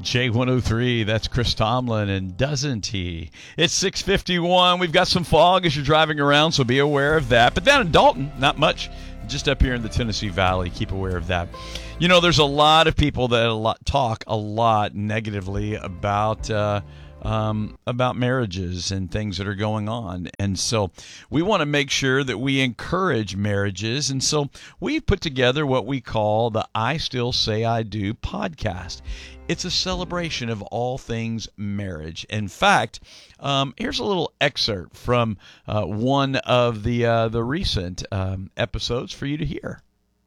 J103, that's Chris Tomlin, and doesn't he? It's 6:51. We've got some fog as you're driving around, so be aware of that. But down in Dalton, not much. Just up here in the Tennessee Valley, keep aware of that. You know, there's a lot of people that talk a lot negatively about marriages and things that are going on. And so we want to make sure that we encourage marriages. And so we put together what we call the I Still Say I Do podcast. It's a celebration of all things marriage. In fact, here's a little excerpt from one of the recent episodes for you to hear.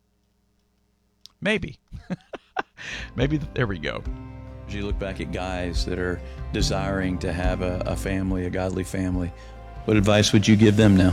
Maybe. Maybe there we go. As you look back at guys that are desiring to have a family, a godly family, what advice would you give them now?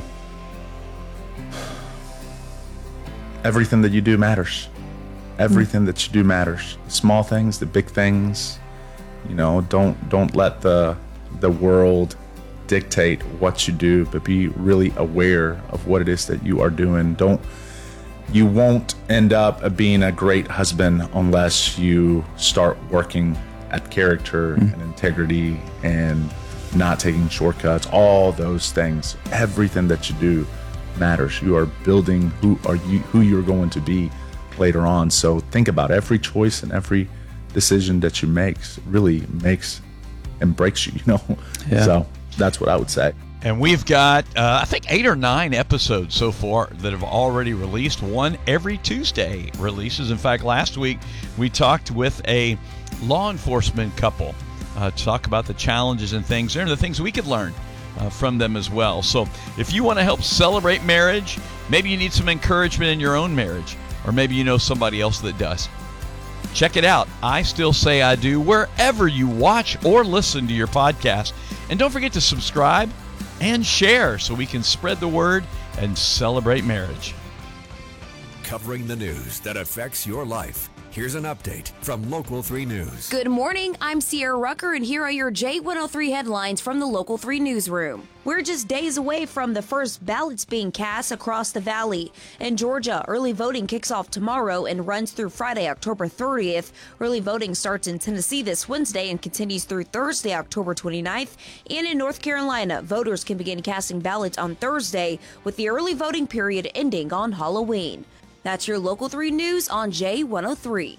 Everything that you do matters. Everything that you do matters. Small things, the big things. You know, don't let the world dictate what you do, but be really aware of what it is that you are doing. You won't end up being a great husband unless you start working at character and integrity and not taking shortcuts. All those things, everything that you do matters. You are building who you're going to be later on. So think about every choice and every decision that you make really makes and breaks you, you know? Yeah. So that's what I would say. And we've got, I think, 8 or 9 episodes so far that have already released. One every Tuesday releases. In fact, last week we talked with a law enforcement couple to talk about the challenges and things there and the things we could learn from them as well. So if you want to help celebrate marriage, maybe you need some encouragement in your own marriage, or maybe you know somebody else that does. Check it out. I Still Say I Do, wherever you watch or listen to your podcast. And don't forget to subscribe and share so we can spread the word and celebrate marriage. Covering the news that affects your life. Here's an update from Local 3 News. Good morning, I'm Sierra Rucker, and here are your J103 headlines from the Local 3 newsroom. We're just days away from the first ballots being cast across the valley. In Georgia, early voting kicks off tomorrow and runs through Friday, October 30th. Early voting starts in Tennessee this Wednesday and continues through Thursday, October 29th. And in North Carolina, voters can begin casting ballots on Thursday, with the early voting period ending on Halloween. That's your Local 3 news on J103.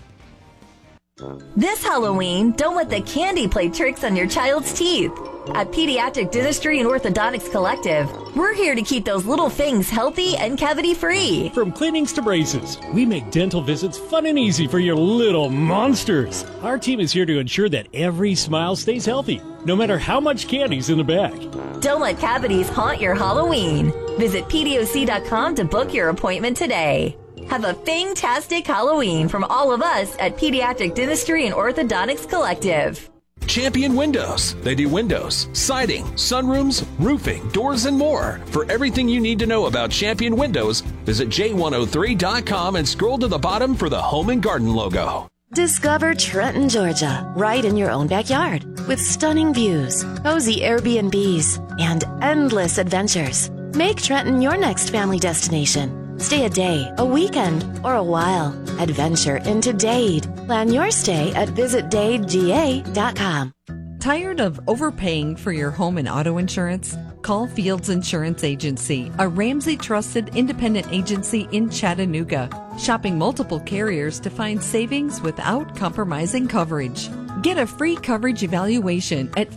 This Halloween, don't let the candy play tricks on your child's teeth. At Pediatric Dentistry and Orthodontics Collective, we're here to keep those little fangs healthy and cavity-free. From cleanings to braces, we make dental visits fun and easy for your little monsters. Our team is here to ensure that every smile stays healthy, no matter how much candy's in the bag. Don't let cavities haunt your Halloween. Visit PDOC.com to book your appointment today. Have a fantastic Halloween from all of us at Pediatric Dentistry and Orthodontics Collective. Champion Windows. They do windows, siding, sunrooms, roofing, doors, and more. For everything you need to know about Champion Windows, visit J103.com and scroll to the bottom for the Home and Garden logo. Discover Trenton, Georgia, right in your own backyard, with stunning views, cozy Airbnbs, and endless adventures. Make Trenton your next family destination. Stay a day, a weekend, or a while. Adventure into Dade. Plan your stay at visitdadega.com. Tired of overpaying for your home and auto insurance? Call Fields Insurance Agency, a Ramsey-trusted independent agency in Chattanooga, shopping multiple carriers to find savings without compromising coverage. Get a free coverage evaluation at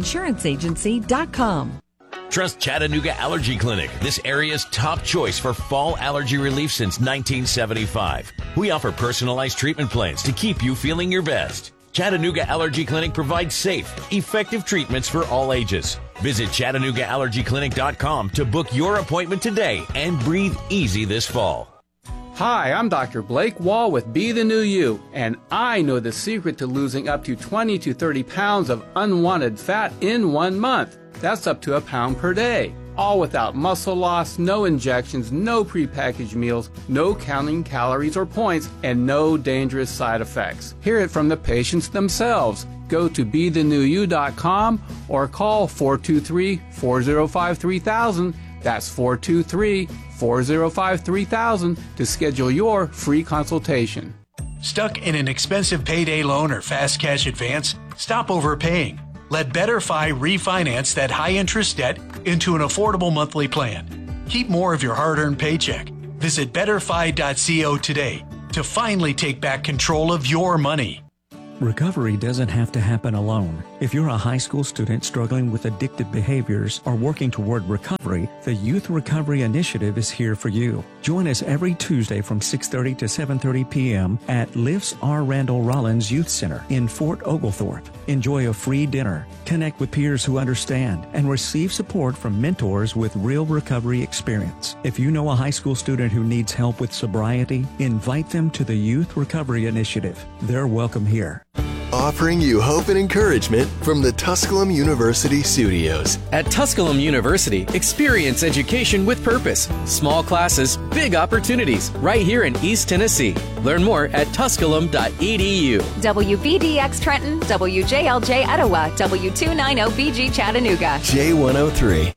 fieldsinsuranceagency.com. Trust Chattanooga Allergy Clinic, this area's top choice for fall allergy relief since 1975. We offer personalized treatment plans to keep you feeling your best. Chattanooga Allergy Clinic provides safe, effective treatments for all ages. Visit ChattanoogaAllergyClinic.com to book your appointment today and breathe easy this fall. Hi, I'm Dr. Blake Wall with Be the New You, and I know the secret to losing up to 20 to 30 pounds of unwanted fat in 1 month. That's up to a pound per day. All without muscle loss, no injections, no prepackaged meals, no counting calories or points, and no dangerous side effects. Hear it from the patients themselves. Go to BeTheNewYou.com or call 423-405-3000. That's 423-405-3000 to schedule your free consultation. Stuck in an expensive payday loan or fast cash advance? Stop overpaying. Let BetterFi refinance that high-interest debt into an affordable monthly plan. Keep more of your hard-earned paycheck. Visit BetterFi.co today to finally take back control of your money. Recovery doesn't have to happen alone. If you're a high school student struggling with addictive behaviors or working toward recovery, the Youth Recovery Initiative is here for you. Join us every Tuesday from 6:30 to 7:30 p.m. at Lifts R. Randall Rollins Youth Center in Fort Oglethorpe. Enjoy a free dinner, connect with peers who understand, and receive support from mentors with real recovery experience. If you know a high school student who needs help with sobriety, invite them to the Youth Recovery Initiative. They're welcome here. Offering you hope and encouragement from the Tusculum University studios. At Tusculum University, experience education with purpose. Small classes, big opportunities, right here in East Tennessee. Learn more at tusculum.edu. WVDX Trenton, WJLJ Etowah, W290BG Chattanooga. J103.